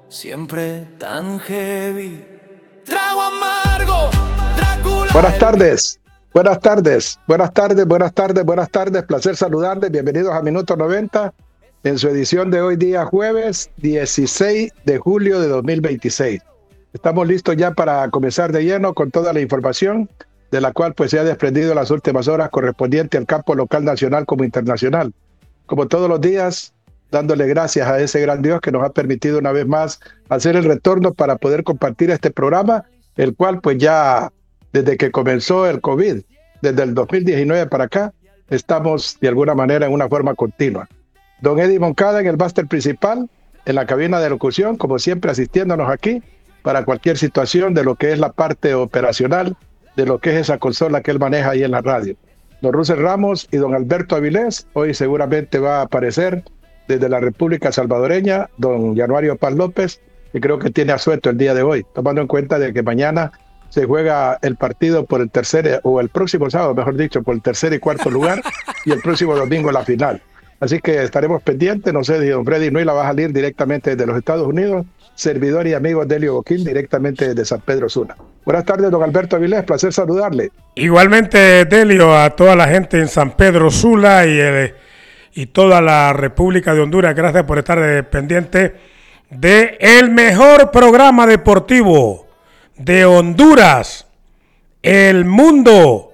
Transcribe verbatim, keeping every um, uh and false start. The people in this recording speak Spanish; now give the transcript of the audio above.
siempre tan heavy. Trago amargo, Drácula. Buenas tardes, buenas tardes, buenas tardes, buenas tardes, buenas tardes. Placer saludarles. Bienvenidos a Minuto noventa en su edición de hoy día jueves dieciséis de julio de dos mil veintiséis. Estamos listos ya para comenzar de lleno con toda la información de la cual pues se ha desprendido en las últimas horas correspondiente al campo local, nacional como internacional. Como todos los días, dándole gracias a ese gran Dios que nos ha permitido una vez más hacer el retorno para poder compartir este programa, el cual pues ya desde que comenzó el COVID, desde el dos mil diecinueve para acá, estamos de alguna manera en una forma continua. Don Eddie Moncada en el máster principal, en la cabina de locución, como siempre asistiéndonos aquí para cualquier situación de lo que es la parte operacional, de lo que es esa consola que él maneja ahí en la radio. Don Russell Ramos y don Alberto Avilés, hoy seguramente va a aparecer desde la República Salvadoreña, don Januario Paz López, que creo que tiene asueto el día de hoy, tomando en cuenta de que mañana se juega el partido por el tercer, o el próximo sábado, mejor dicho, por el tercer y cuarto lugar, y el próximo domingo la final. Así que estaremos pendientes, no sé, don Freddy Nuila va a salir directamente desde los Estados Unidos, servidor y amigo de Delio Boquín, directamente desde San Pedro Sula. Buenas tardes, don Alberto Avilés, placer saludarle. Igualmente, Delio, a toda la gente en San Pedro Sula y, eh, y toda la República de Honduras, gracias por estar eh, pendiente de el mejor programa deportivo de Honduras, el mundo